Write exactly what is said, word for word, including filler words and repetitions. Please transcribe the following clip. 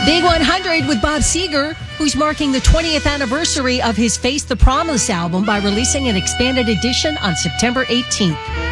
Big one hundred with Bob Seger, who's marking the twentieth anniversary of his Face the Promise album by releasing an expanded edition on September eighteenth.